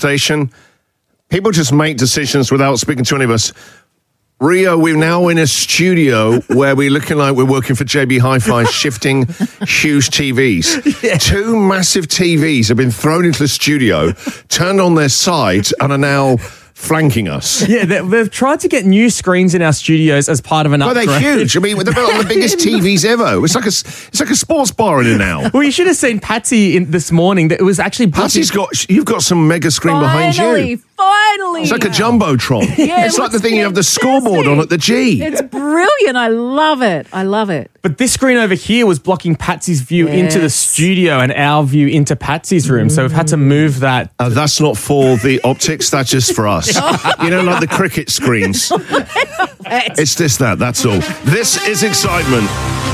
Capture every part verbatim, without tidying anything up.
station. People just make decisions without speaking to any of us. Rio, we're now in a studio where we're looking like we're working for J B Hi-Fi, shifting huge T Vs. Yeah. Two massive T Vs have been thrown into the studio, turned on their sides, and are now flanking us. Yeah, they, they've tried to get new screens in our studios as part of an well, upgrade. Well, they're huge. I mean, they're one of the biggest T Vs ever. It's like a, it's like a sports bar in it now. Well, you should have seen Patsy in this morning. That it was actually... Patsy's got... You've got some mega screen Finally, behind you. Finally. It's like a Jumbotron. Yeah, it's like the thing fantastic. you have the scoreboard on at the G. It's brilliant. I love it. I love it. But this screen over here was blocking Patsy's view Yes. into the studio and our view into Patsy's room. Mm. So we've had to move that. Uh, that's not for the optics. That's just for us. You know, like the cricket screens. It's this, that. That's all. This is excitement.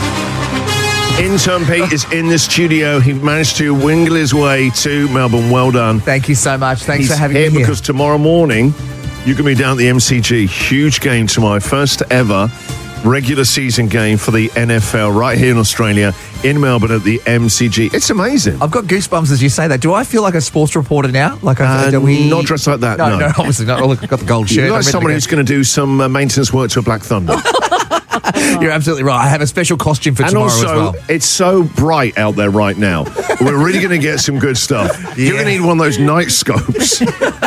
Intern Pete is in the studio. He managed to wingle his way to Melbourne. Well done. Thank you so much. Thanks He's for having here me here. because tomorrow morning you can be down at the M C G. Huge game tomorrow. First ever regular season game for the N F L right here in Australia, in Melbourne at the M C G. It's amazing. I've got goosebumps as you say that. Do I feel like a sports reporter now? Like, Uh, do we... not dressed like that, No, no. no, obviously not. Oh, look, I've got the gold shirt. You're I'm like ready someone to who's going to do some uh, maintenance work to a Black Thunder. go. You're absolutely right. I have a special costume for And tomorrow also, as well. it's so bright out there right now. We're really going to get some good stuff. You're going to need one of those night scopes.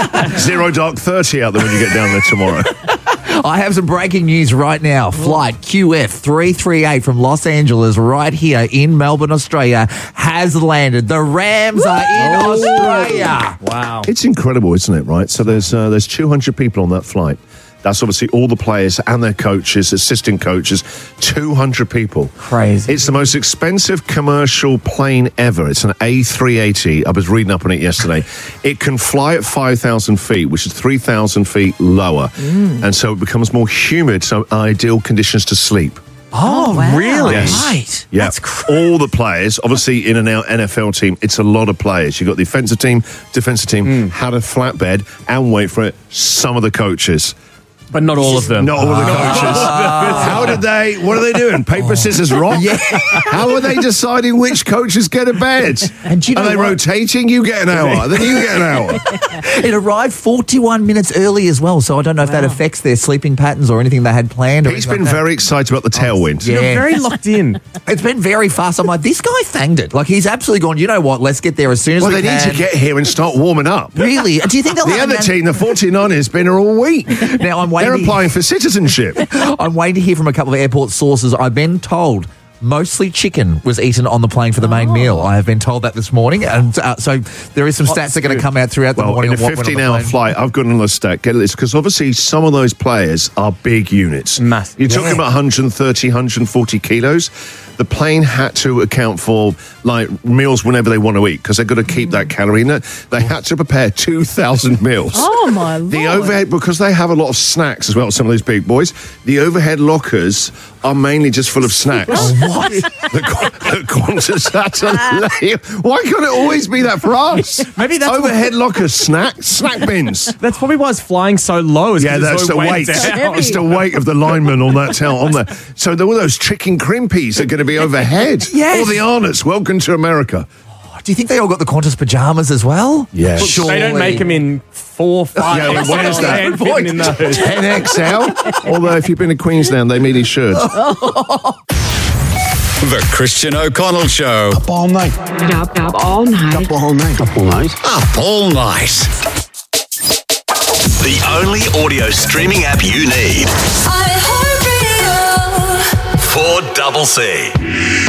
Zero Dark thirty out there when you get down there tomorrow. I have some breaking news right now. Flight Q F three three eight from Los Angeles right here in Melbourne, Australia has landed. The Rams are in Australia. Wow. It's incredible, isn't it, right? So there's uh, there's two hundred people on that flight. That's obviously all the players and their coaches, assistant coaches, two hundred people. Crazy. It's the most expensive commercial plane ever. It's an A three eighty. I was reading up on it yesterday. It can fly at five thousand feet, which is three thousand feet lower. Mm. And so it becomes more humid, so ideal conditions to sleep. Oh, wow. really? Yes. Right. Yeah, That's crazy. all the players. Obviously, in an N F L team, it's a lot of players. You've got the offensive team, defensive team, Mm. had a flatbed, and wait for it, some of the coaches. But not all of them. Not all of the coaches. How did they, what are they doing? Paper, scissors, rock? Yeah. How are they deciding which coaches get a bed? And do you are know they what? rotating? You get an hour, then you get an hour. It arrived forty-one minutes early as well, so I don't know if that affects their sleeping patterns or anything they had planned. Or He's anything been like that. very excited about the tailwind. Yeah. You're very locked in. It's been very fast. I'm like, this guy fanged it. Like, he's absolutely gone, you know what, let's get there as soon as Well, we they can. need to get here and start warming up. Really? Do you think they'll The have other a man- team, the forty-niners, been here all week. Now, I'm They're waiting. applying for citizenship. I'm waiting to hear from a couple of airport sources. I've been told mostly chicken was eaten on the plane for the main Oh. meal. I have been told that this morning. And uh, so there is some stats that are going to come out throughout the Well, morning. in a on what went on the fifteen-hour plane. flight, I've got another stat. Get this, because obviously some of those players are big units. Massive. You're talking Yeah. about one hundred thirty, one hundred forty kilos. The plane had to account for like meals whenever they want to eat because they've got to keep that calorie in it. They had to prepare two thousand meals. Oh, my Lord. The overhead, because they have a lot of snacks as well, some of these big boys, the overhead lockers are mainly just full of snacks. What? The, Qu- the Qantas had to lay. Why can't it always be that for us? Maybe that's overhead lockers, snack snack bins. That's probably why it's flying so low. Is Yeah, 'cause that's it's the so weight. down. It's the weight of the lineman on that tail on there. So there were those chicken crimpies are going to be overhead. Yes. All the Arnott's. Welcome to America. Do you think they all got the Qantas pajamas as well? Yeah. Look, they don't make them in four, five. Yeah, well, what is that? They ain't fitting in those. ten X L. Although if you've been to Queensland, they really should. The Christian O'Connell Show. Up all night. Up, up all night. Up all night. Up all night. Up all night. The only audio streaming app you need. iHeartRadio. four C C.